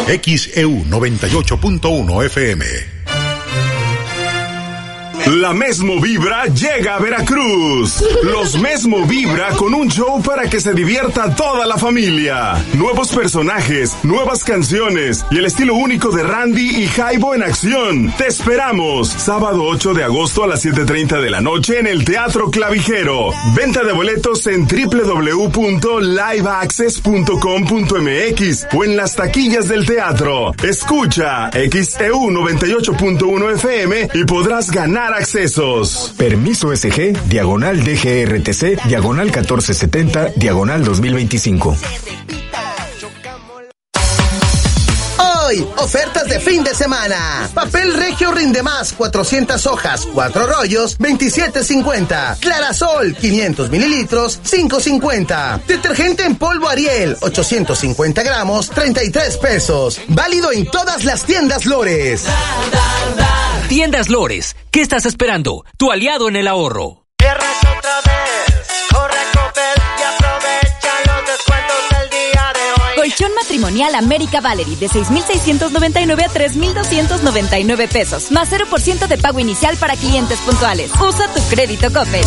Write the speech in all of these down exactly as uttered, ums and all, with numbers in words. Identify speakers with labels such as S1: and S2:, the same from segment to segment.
S1: X E U noventa y ocho punto uno F M.
S2: La Mesmo Vibra llega a Veracruz. Los Mesmo Vibra con un show para que se divierta toda la familia. Nuevos personajes, nuevas canciones y el estilo único de Randy y Jaibo en acción. Te esperamos. Sábado ocho de agosto a las siete treinta de la noche en el Teatro Clavijero. Venta de boletos en doble u doble u doble u punto live access punto com punto m x o en las taquillas del teatro. Escucha X E U noventa y ocho punto uno F M y podrás ganar accesos.
S3: Permiso S G, diagonal D G R T C, diagonal catorce setenta, diagonal dos mil veinticinco.
S4: Hoy, ofertas de fin de semana. Papel Regio Rinde Más, cuatrocientas hojas, cuatro rollos, veintisiete cincuenta. Clarasol, quinientos mililitros, cinco cincuenta. Detergente en polvo Ariel, ochocientos cincuenta gramos, treinta y tres pesos. Válido en todas las tiendas Lores.
S5: Tiendas Lores, ¿qué estás esperando? Tu aliado en el ahorro.
S6: Viernes otra vez, corre a Coppel y aprovecha los descuentos del día de hoy.
S7: Colchón matrimonial América Valerie de seis mil seiscientos noventa y nueve a tres mil doscientos noventa y nueve pesos, más cero por ciento de pago inicial para clientes puntuales. Usa tu crédito Coppel.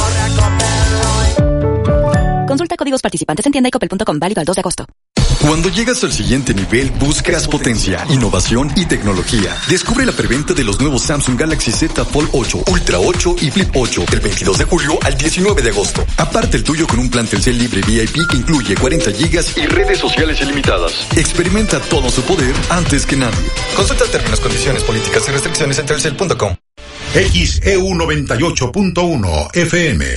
S7: Consulta códigos participantes en tienda y coppel punto com, válido al dos de agosto.
S8: Cuando llegas al siguiente nivel, buscas potencia, innovación y tecnología. Descubre la preventa de los nuevos Samsung Galaxy Z Fold ocho, Ultra ocho y Flip ocho del veintidós de julio al diecinueve de agosto. Aparte el tuyo con un plan Telcel libre V I P que incluye cuarenta gigas y redes sociales ilimitadas. Experimenta todo su poder antes que nadie. Consulta términos, condiciones, políticas y restricciones en telcel punto com.
S1: X E U noventa y ocho punto uno F M.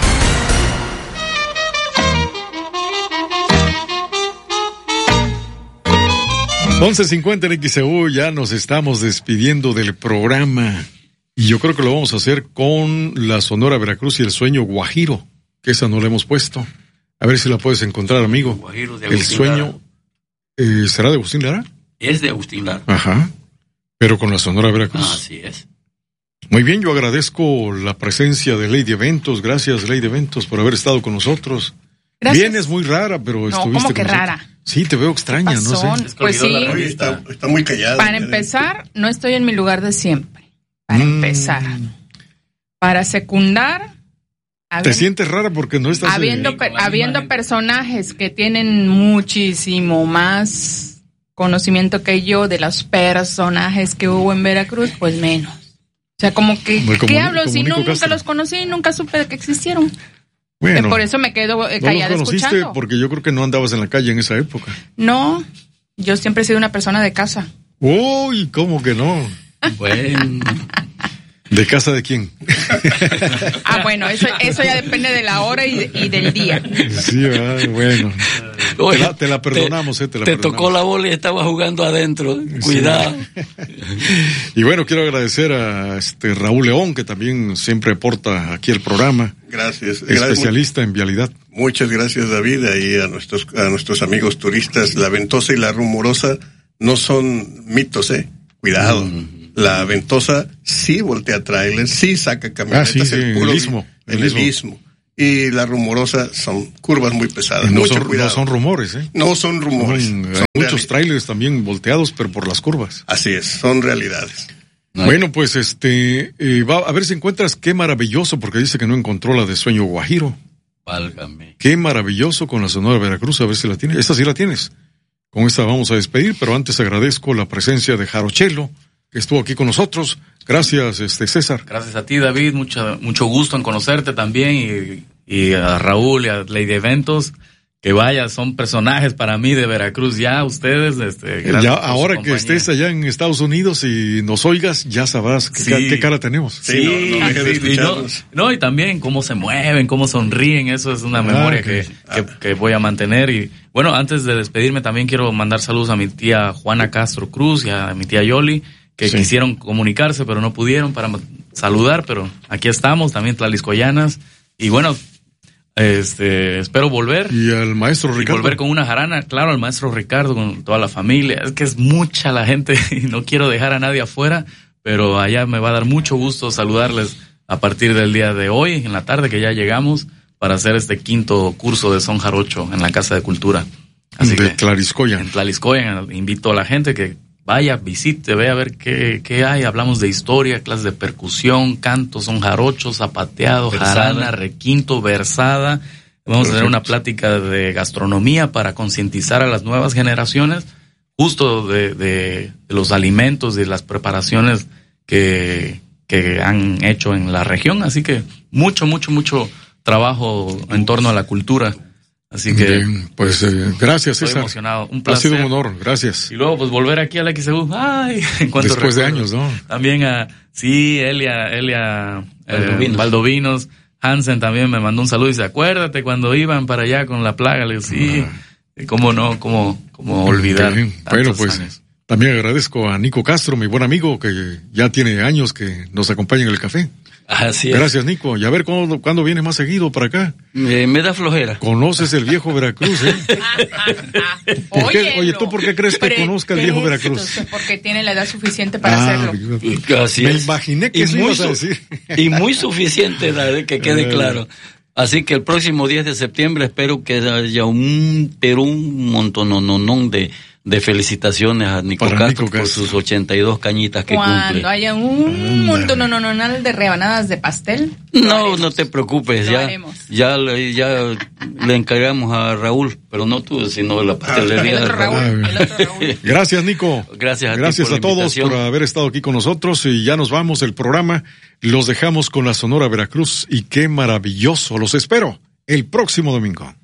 S9: once cincuenta en X E U, ya nos estamos despidiendo del programa. Y yo creo que lo vamos a hacer con la Sonora Veracruz y el Sueño Guajiro, que esa no la hemos puesto. A ver si la puedes encontrar, amigo.
S10: Guajiro de
S9: el
S10: Agustín
S9: Sueño, eh, ¿será de Agustín Lara?
S10: Es de Agustín Lara.
S9: Ajá, pero con la Sonora Veracruz.
S10: Ah, así es.
S9: Muy bien, yo agradezco la presencia de Lady Eventos. Gracias, Lady Eventos, por haber estado con nosotros.
S11: Gracias.
S9: Vienes muy rara, pero
S11: no,
S9: estuviste
S11: ¿cómo
S9: con
S11: que
S9: nosotros.
S11: rara?
S9: Sí, te veo extraña, no sé.
S11: Pues sí.
S12: Está, está muy callada.
S11: Para empezar, no estoy en mi lugar de siempre. Para mm. empezar. Para secundar.
S9: Te sientes rara porque no estás...
S11: Habiendo, per, habiendo personajes que tienen muchísimo más conocimiento que yo de los personajes que hubo en Veracruz, pues menos. O sea, como que, como, ¿qué hablo? Si no, nunca los conocí y nunca supe de que existieron.
S9: Bueno,
S11: por eso me quedo eh, callada
S9: no los conociste
S11: escuchando.
S9: Porque yo creo que no andabas en la calle en esa época.
S11: No, yo siempre he sido una persona de casa.
S9: Uy, ¿cómo que no?
S10: Bueno.
S9: ¿De casa de quién?
S11: Ah, bueno, eso, eso ya depende de la hora y, de, y del día.
S9: Sí, bueno. Oye, te, la, te la perdonamos,
S10: te,
S9: eh, te la
S10: te
S9: perdonamos.
S10: tocó la bola y estaba jugando adentro. Cuidado.
S9: Sí. Y bueno, quiero agradecer a este Raúl León, que también siempre aporta aquí el programa.
S12: Gracias.
S9: Especialista
S12: gracias.
S9: en vialidad.
S12: Muchas gracias, David, y a nuestros, a nuestros amigos turistas. La Ventosa y la Rumorosa no son mitos, eh. Cuidado. Mm. La Ventosa sí voltea trailers, sí saca camionetas,
S9: ah, sí, sí,
S12: el
S9: en el istmo.
S12: En el istmo. Y la Rumorosa son curvas muy pesadas.
S9: No,
S12: Mucho
S9: son,
S12: cuidado.
S9: no son rumores, ¿eh?
S12: No son rumores.
S9: Son,
S12: son
S9: hay muchos trailers también volteados, pero por las curvas.
S12: Así es, son realidades.
S9: No bueno, pues este, eh, va a ver si encuentras Qué Maravilloso, porque dice que no encontró la de Sueño Guajiro.
S10: Válgame.
S9: Qué Maravilloso con la Sonora Veracruz, a ver si la tienes. Esta sí la tienes. Con esta vamos a despedir, pero antes agradezco la presencia de Jarochelo, que estuvo aquí con nosotros. Gracias, este César.
S10: Gracias a ti, David. Mucho, mucho gusto en conocerte también. Y, y a Raúl y a Lady Eventos, que vaya, son personajes para mí de Veracruz. Ya ustedes, este,
S9: ya ahora que estés allá en Estados Unidos y nos oigas, ya sabrás qué, sí. qué cara tenemos.
S10: Sí, sí, no, no, sí, y no, no, y también cómo se mueven, cómo sonríen. Eso es una ah, memoria okay. que, ah. que, que voy a mantener. Y bueno, antes de despedirme, también quiero mandar saludos a mi tía Juana Castro Cruz y a mi tía Yoli, que sí. quisieron comunicarse, pero no pudieron para saludar, pero aquí estamos, también Tlaxcoyanas, y bueno, este, espero volver.
S9: Y al maestro Ricardo.
S10: Volver con una jarana, claro, al maestro Ricardo, con toda la familia, es que es mucha la gente, y no quiero dejar a nadie afuera, pero allá me va a dar mucho gusto saludarles a partir del día de hoy, en la tarde que ya llegamos, para hacer este quinto curso de son jarocho en la Casa de Cultura. Así
S9: de
S10: que,
S9: Tlariscoyan.
S10: En Tlariscoyan, invito a la gente que vaya, visite, vea a ver qué, qué hay. Hablamos de historia, clases de percusión, canto, son jarocho, zapateado,
S13: versada.
S10: jarana, requinto, versada. Vamos Perfecto. a tener una plática de gastronomía para concientizar a las nuevas generaciones justo de, de, de los alimentos y las preparaciones que, que han hecho en la región. Así que mucho, mucho, mucho trabajo en torno a la cultura. Así que
S9: bien, pues eh, gracias,
S10: estoy
S9: César.
S10: Emocionado, un placer.
S9: Ha sido un honor, gracias.
S10: Y luego pues volver aquí a la X C U. Ay, en cuanto
S9: después
S10: recuerdo,
S9: de años, ¿no?
S10: También a sí, Elia, Elia
S13: Valdovinos.
S10: Eh, Valdovinos, Hansen también me mandó un saludo y dice, acuérdate cuando iban para allá con la plaga. Le digo, sí, ah. cómo no, cómo, cómo olvidar.
S9: Bien. Bueno, pues años. También agradezco a Nico Castro, mi buen amigo, que ya tiene años que nos acompaña en el café.
S13: Así es.
S9: Gracias, Nico. Y a ver cuándo, cuándo viene más seguido para acá.
S13: Me, me da flojera.
S9: Conoces el viejo Veracruz, ¿eh? ¿Por qué? Oye, ¿tú por qué crees que conozca el viejo Veracruz?
S11: Porque tiene la edad suficiente para ah, hacerlo.
S13: Así
S9: me
S13: es.
S9: imaginé que eso ibas a decir.
S13: Y muy suficiente edad, que quede claro. Así que el próximo diez de septiembre espero que haya un, pero un montón de... de felicitaciones a Nico
S9: Para
S13: Castro
S9: Nico
S13: por
S9: Castro.
S13: sus ochenta y dos cañitas que
S11: Cuando
S13: cumple.
S11: Cuando haya un montón no, no, no, nada de rebanadas de pastel.
S13: No, no te preocupes,
S11: lo
S13: ya,
S11: haremos.
S13: ya, ya le encargamos a Raúl, pero no tú, sino la pastelería.
S11: El otro Raúl, el otro Raúl.
S9: Gracias, Nico.
S13: Gracias a,
S9: Gracias
S13: ti por
S9: a todos
S13: invitación.
S9: por haber estado aquí con nosotros y ya nos vamos el programa. Los dejamos con la Sonora Veracruz y qué maravilloso. Los espero el próximo domingo.